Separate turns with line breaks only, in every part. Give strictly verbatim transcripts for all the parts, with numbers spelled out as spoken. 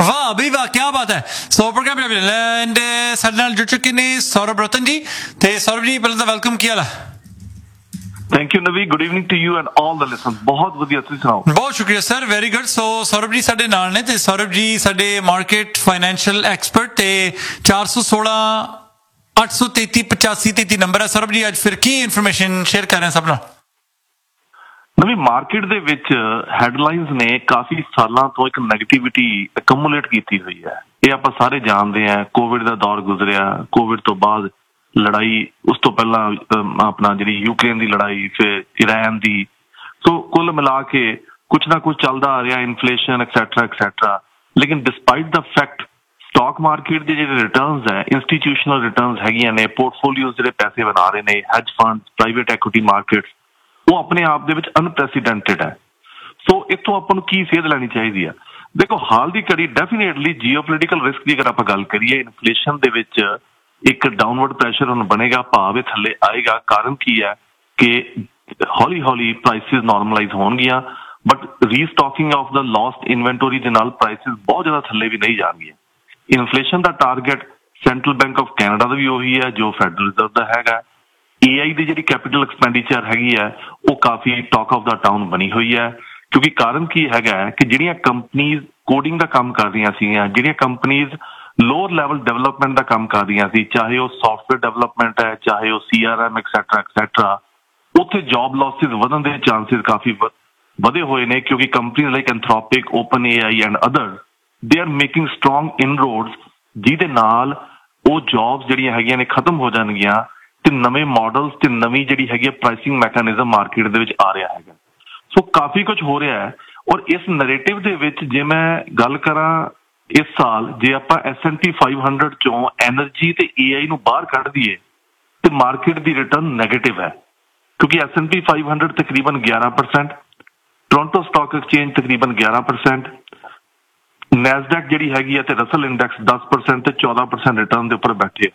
वाह भी वाह क्या बात है। सो प्रोग्राम एंड ਸਾਡੇ ਨਾਲ ਜੁੜ ਚੁੱਕੇ ਨੇ ਸੌਰਵ ਰਤਨ ਜੀ ਤੇ ਸੌਰਵ ਜੀ ਪਹਿਲਾਂ ਤਾਂ ਵੈਲਕਮ ਕੀ ਹਾਲ ਹੈ।
ਥੈਂਕ ਯੂ ਨਵੀ, good evening to you and all the listeners. ਬਹੁਤ ਵਧੀਆ, ਤੁਸੀਂ ਸੁਣਾਓ।
ਬਹੁਤ ਸ਼ੁਕਰੀਆ ਸਰ, ਵੈਰੀ ਗੁੱਡ। ਸੋ ਸੌਰਵ ਜੀ ਸਾਡੇ ਨਾਲ ਨੇ ਤੇ ਸੌਰਵ ਜੀ ਸਾਡੇ ਮਾਰਕੀਟ ਫਾਈਨੈਂਸ਼ੀਅਲ ਐਕਸਪਰਟ ਤੇ ਚਾਰ ਸੌ ਸੋਲਾਂ ਅੱਠ ਸੌ ਤੇਤੀ ਪਚਾਸੀ ਤੇਤੀ ਨੰਬਰ ਹੈ। ਸੌਰਵ ਜੀ ਅੱਜ ਫਿਰ ਕੀ ਇਨਫੋਰਮੇਸ਼ਨ ਸ਼ੇਅਰ ਕਰ ਰਹੇ ਸਭ ਨਾਲ।
ਨਵੀਂ ਮਾਰਕੀਟ ਦੇ ਵਿੱਚ ਹੈਡਲਾਈਨਸ ਨੇ ਕਾਫੀ ਸਾਲਾਂ ਤੋਂ ਇੱਕ ਨੈਗੇਟਿਵਿਟੀ ਅਕਮੂਲੇਟ ਕੀਤੀ ਹੋਈ ਹੈ। ਇਹ ਆਪਾਂ ਸਾਰੇ ਜਾਣਦੇ ਹਾਂ, ਕੋਵਿਡ ਦਾ ਦੌਰ ਗੁਜ਼ਰਿਆ, ਕੋਵਿਡ ਤੋਂ ਬਾਅਦ ਲੜਾਈ, ਉਸ ਤੋਂ ਪਹਿਲਾਂ ਆਪਣਾ ਜਿਹੜੀ ਯੂਕਰੇਨ ਦੀ ਲੜਾਈ, ਫਿਰ ਇਰਾਨ ਦੀ। ਸੋ ਕੁੱਲ ਮਿਲਾ ਕੇ ਕੁਛ ਨਾ ਕੁਛ ਚੱਲਦਾ ਆ ਰਿਹਾ, ਇਨਫਲੇਸ਼ਨ ਐਕਸੈਟਰਾ ਐਕਸੈਟਰਾ। ਲੇਕਿਨ ਡਿਸਪਾਈਟ ਦਾ ਫੈਕਟ ਸਟਾਕ ਮਾਰਕੀਟ ਦੇ ਜਿਹੜੇ ਰਿਟਰਨਸ ਹੈ, ਇੰਸਟੀਟਿਊਸ਼ਨਲ ਰਿਟਰਨਸ ਹੈਗੀਆਂ ਨੇ, ਪੋਰਟਫੋਲੀਓਜ਼ ਜਿਹੜੇ ਪੈਸੇ ਬਣਾ ਰਹੇ ਨੇ, hedge fund, private equity markets, ਉਹ ਆਪਣੇ ਆਪ ਦੇ ਵਿੱਚ ਅਨਪ੍ਰੈਸੀਡੈਂਟਡ ਹੈ। ਸੋ ਇੱਥੋਂ ਆਪਾਂ ਨੂੰ ਕੀ ਸੇਧ ਲੈਣੀ ਚਾਹੀਦੀ ਆ? ਦੇਖੋ, ਹਾਲ ਦੀ ਘੜੀ ਡੈਫੀਨੇਟਲੀ ਜੀਓਪੋਲੀਟੀਕਲ ਰਿਸਕ ਦੀ ਅਗਰ ਆਪਾਂ ਗੱਲ ਕਰੀਏ, ਇਨਫਲੇਸ਼ਨ ਦੇ ਵਿੱਚ ਇੱਕ ਡਾਊਨਵਰਡ ਪ੍ਰੈਸ਼ਰ ਹੁਣ ਬਣੇਗਾ, ਭਾਵ ਇਹ ਥੱਲੇ ਆਏਗਾ। ਕਾਰਨ ਕੀ ਹੈ ਕਿ ਹੌਲੀ ਹੌਲੀ ਪ੍ਰਾਈਸਿਸ ਨਾਰਮਲਾਈਜ਼ ਹੋਣਗੀਆਂ, ਬਟ ਰੀਸਟਾਕਿੰਗ ਆਫ ਦਾ ਲੋਸਟ ਇਨਵੈਂਟੋਰੀ ਦੇ ਨਾਲ ਪ੍ਰਾਈਸਿਸ ਬਹੁਤ ਜ਼ਿਆਦਾ ਥੱਲੇ ਵੀ ਨਹੀਂ ਜਾਣਗੀਆਂ। Inflation the target central bank of Canada ਦਾ ਵੀ ਉਹੀ ਹੈ ਜੋ ਫੈਡਰਲ ਰਿਜ਼ਰਵ ਦਾ ਹੈਗਾ। ਏ ਆਈ ਦੀ ਜਿਹੜੀ ਕੈਪੀਟਲ ਐਕਸਪੈਂਡੀਚਰ ਹੈਗੀ ਹੈ ਉਹ ਕਾਫੀ ਟਾਕ ਆਫ ਦਾ ਟਾਊਨ ਬਣੀ ਹੋਈ ਹੈ, ਕਿਉਂਕਿ ਕਾਰਨ ਕੀ ਹੈਗਾ ਕਿ ਜਿਹੜੀਆਂ ਕੰਪਨੀਜ਼ ਕੋਡਿੰਗ ਦਾ ਕੰਮ ਕਰ ਰਹੀਆਂ ਸੀਗੀਆਂ, ਜਿਹੜੀਆਂ ਕੰਪਨੀਜ਼ ਲੋਅਰ ਲੈਵਲ ਡਿਵੈਲਪਮੈਂਟ ਦਾ ਕੰਮ ਕਰ ਰਹੀਆਂ ਸੀ, ਚਾਹੇ ਉਹ ਸੌਫਟਵੇਅਰ ਡਿਵੈਲਪਮੈਂਟ ਹੈ, ਚਾਹੇ ਉਹ C R M etcetera etcetera, ਉੱਥੇ ਜੌਬ ਲੌਸਿਸ ਵਧਣ ਦੇ ਚਾਂਸਿਸ ਕਾਫੀ ਵਧੇ ਹੋਏ ਨੇ, ਕਿਉਂਕਿ companies like ਐਂਥਰੋਪਿਕ, open A I and other they are making strong ਇਨਰੋਡਸ, ਜਿਹਦੇ ਨਾਲ ਉਹ ਜੌਬਸ ਜਿਹੜੀਆਂ ਹੈਗੀਆਂ ਨੇ ਖਤਮ ਹੋ ਜਾਣਗੀਆਂ ਤੇ ਨਵੇਂ ਮਾਡਲਸ ਤੇ ਨਵੀਂ ਜਿਹੜੀ ਹੈਗੀ ਪ੍ਰਾਈਸਿੰਗ ਮੈਕੈਨਿਜ਼ਮ ਮਾਰਕੀਟ ਦੇ ਵਿੱਚ ਆ ਰਿਹਾ ਹੈਗਾ। ਸੋ ਕਾਫੀ ਕੁਝ ਹੋ ਰਿਹਾ ਹੈ। ਔਰ ਇਸ ਨੈਰੇਟਿਵ ਦੇ ਵਿੱਚ ਜੇ ਮੈਂ ਗੱਲ ਕਰਾਂ, ਇਸ ਸਾਲ ਜੇ ਆਪਾਂ S and P five hundred ਚੋਂ ਐਨਰਜੀ ਤੇ ਏ ਆਈ ਨੂੰ ਬਾਹਰ ਕੱਢ ਦਈਏ ਤੇ ਮਾਰਕੀਟ ਦੀ ਰਿਟਰਨ ਨੈਗੇਟਿਵ ਹੈ, ਕਿਉਂਕਿ S and P five hundred ਤਕਰੀਬਨ ਗਿਆਰਾਂ ਪਰਸੈਂਟ, ਟੋਰਾਂਟੋ ਸਟਾਕ ਐਕਸਚੇਂਜ ਤਕਰੀਬਨ ਗਿਆਰਾਂ ਪਰਸੈਂਟ, ਨੈਸਡੈਕ ਜਿਹੜੀ ਹੈਗੀ ਹੈ ਤੇ ਰਸਲ ਇੰਡੈਕਸ ਦਸ ਪਰਸੈਂਟ ਤੇ ਚੌਦਾਂ ਪਰਸੈਂਟ ਰਿਟਰਨ ਦੇ ਉੱਪਰ ਬੈਠੇ।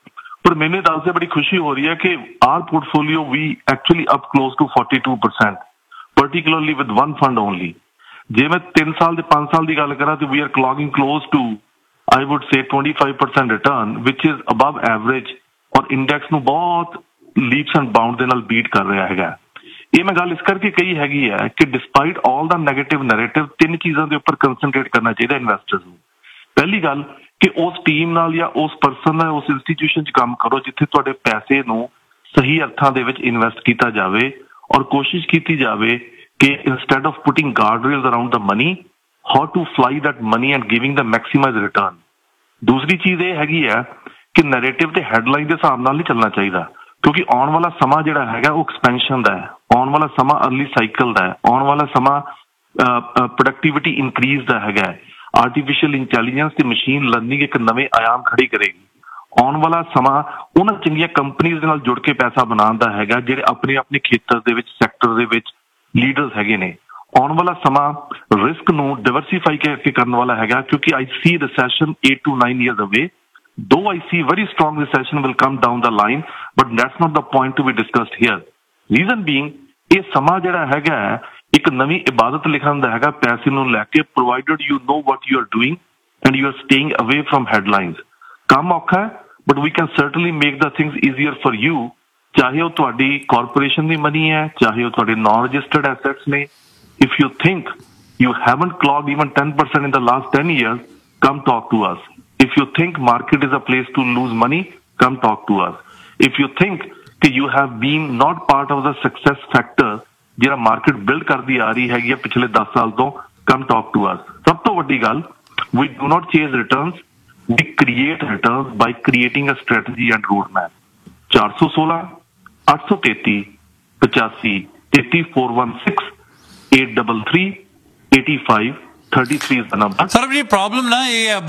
ਪਰ ਮੈਨੂੰ ਦੱਸਦੇ ਬੜੀ ਖੁਸ਼ੀ ਹੋ ਰਹੀ ਹੈ ਕਿ R portfolio we actually up close to forty two percent, particularly with one fund only. ਜੇ ਮੈਂ ਤਿੰਨ ਸਾਲ ਦੇ ਪੰਜ ਸਾਲ ਦੀ ਗੱਲ ਕਰਾਂ ਤੇ ਵੀ R ਕਲੌਗਿੰਗ close to I wood say twenty five percent return, which is above average, ਔਰ ਇੰਡੈਕਸ ਨੂੰ ਬਹੁਤ ਲੀਪਸ ਐਂਡ ਬਾਉਂਡ ਦੇ ਨਾਲ ਬੀਟ ਕਰ ਰਿਹਾ ਹੈਗਾ। ਇਹ ਮੈਂ ਗੱਲ ਇਸ ਕਰਕੇ ਕਹੀ ਹੈਗੀ ਹੈ ਕਿ ਡਿਸਪਾਈਟ ਆਲ ਦਾ ਨੈਗੇਟਿਵ ਨੈਰੇਟਿਵ, ਤਿੰਨ ਚੀਜ਼ਾਂ ਦੇ ਉੱਪਰ ਕੰਸਨਟਰੇਟ ਕਰਨਾ ਚਾਹੀਦਾ ਇਨਵੈਸਟਰਸ ਨੂੰ। ਪਹਿਲੀ ਗੱਲ ਕਿ ਉਸ ਟੀਮ ਨਾਲ ਜਾਂ ਉਸ ਪਰਸਨ ਨਾਲ, ਉਸ ਇੰਸਟੀਟਿਊਸ਼ਨ 'ਚ ਕੰਮ ਕਰੋ ਜਿੱਥੇ ਤੁਹਾਡੇ ਪੈਸੇ ਨੂੰ ਸਹੀ ਅਰਥਾਂ ਦੇ ਵਿੱਚ ਇਨਵੈਸਟ ਕੀਤਾ ਜਾਵੇ, ਔਰ ਕੋਸ਼ਿਸ਼ ਕੀਤੀ ਜਾਵੇ ਕਿ instead of putting guardrails around the money, how to fly that money and giving the maximized return. ਦੂਸਰੀ ਚੀਜ਼ ਇਹ ਹੈਗੀ ਹੈ ਕਿ ਨੈਰੇਟਿਵ ਤੇ ਹੈਡਲਾਈਨ ਦੇ ਹਿਸਾਬ ਨਾਲ ਨਹੀਂ ਚੱਲਣਾ ਚਾਹੀਦਾ, ਕਿਉਂਕਿ ਆਉਣ ਵਾਲਾ ਸਮਾਂ ਜਿਹੜਾ ਹੈਗਾ ਉਹ ਐਕਸਪੈਂਸ਼ਨ ਦਾ ਹੈ, ਆਉਣ ਵਾਲਾ ਸਮਾਂ ਅਰਲੀ ਸਾਈਕਲ ਦਾ ਹੈ, ਆਉਣ ਵਾਲਾ ਸਮਾਂ ਪ੍ਰੋਡਕਟੀਵਿਟੀ ਇਨਕਰੀਜ਼ ਦਾ ਹੈਗਾ। ਆਰਟੀਫਿਸ਼ੀਅਲ ਇੰਟੈਲੀਜੈਂਸ ਤੇ ਮਸ਼ੀਨ ਲਰਨਿੰਗ ਇੱਕ ਨਵੇਂ ਆਯਾਮ ਖੜੀ ਕਰੇਗੀ। ਆਉਣ ਵਾਲਾ ਸਮਾਂ ਉਹਨਾਂ ਚੰਗੀਆਂ ਕੰਪਨੀਜ਼ ਦੇ ਨਾਲ ਜੁੜ ਕੇ ਪੈਸਾ ਬਣਾਉਣ ਦਾ ਹੈਗਾ ਜਿਹੜੇ ਆਪਣੇ ਆਪਣੇ ਖੇਤਰ ਦੇ ਵਿੱਚ, ਸੈਕਟਰ ਦੇ ਵਿੱਚ ਲੀਡਰਸ ਹੈਗੇ ਨੇ। ਆਉਣ ਵਾਲਾ ਸਮਾਂ ਰਿਸਕ ਨੂੰ ਡਿਵਰਸੀਫਾਈ ਕਰਕੇ ਕਰਨ ਵਾਲਾ ਹੈਗਾ, ਕਿਉਂਕਿ ਆਈ ਸੀ recession eight to nine years away, though I see very strong recession will come down the line, but that's not the point to be discussed here. Reason being, ਇਹ ਸਮਾਂ ਜਿਹੜਾ ਹੈਗਾ ਇੱਕ ਨਵੀਂ ਇਬਾਦਤ ਲਿਖਣ ਦਾ ਹੈਗਾ ਪੈਸੇ ਨੂੰ ਲੈ ਕੇ, provided you know what you are doing and you are staying away from headlines. ਕੰਮ ਔਖਾ ਹੈ, but we can certainly make the things easier for you, ਚਾਹੇ ਉਹ ਤੁਹਾਡੀ ਕਾਰਪੋਰੇਸ਼ਨ ਦੀ ਮਨੀ ਹੈ, ਚਾਹੇ ਉਹ ਤੁਹਾਡੇ ਨਾਨ ਰਜਿਸਟਰਡ ਐਸੈਟਸ ਨੇ। If you think you haven't clocked even ten percent in the last ten years, come talk to us. If you think market is a place to lose money, come talk to us. If you think that you have been not part of the success factor ਜਿਹੜਾ market build ਕਰਦੀ ਆ ਰਹੀ ਹੈਗੀ ਆ ਪਿਛਲੇ ਦਸ ਸਾਲ ਤੋਂ, come talk to us. ਸਭ ਤੋਂ ਵੱਡੀ ਗੱਲ, we do not chase returns, we create returns by creating a strategy and roadmap. ਚਾਰ ਸੌ ਸੋਲਾਂ ਅੱਠ ਸੌ ਤੇਤੀ ਪਚਾਸੀ ਤੇਤੀ four one six eight three three eight five three three is the number.
Sir ਜੀ ਪ੍ਰੋਬਲਮ ਨਾ ਇਹ